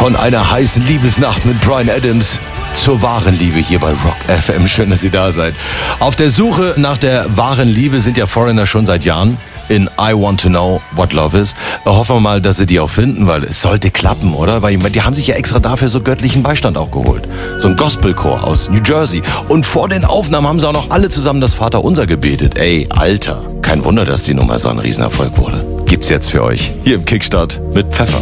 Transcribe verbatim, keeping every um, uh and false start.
Von einer heißen Liebesnacht mit Bryan Adams zur wahren Liebe hier bei Rock F M. Schön, dass Sie da seid. Auf der Suche nach der wahren Liebe sind ja Foreigner schon seit Jahren in I Want to Know What Love Is. Hoffen wir mal, dass sie die auch finden, weil es sollte klappen, oder? Weil die haben sich ja extra dafür so göttlichen Beistand auch geholt. So ein Gospelchor aus New Jersey. Und vor den Aufnahmen haben sie auch noch alle zusammen das Vaterunser gebetet. Ey, Alter, kein Wunder, dass die Nummer so ein Riesenerfolg wurde. Gibt's jetzt für euch hier im Kickstart mit Pfeffer.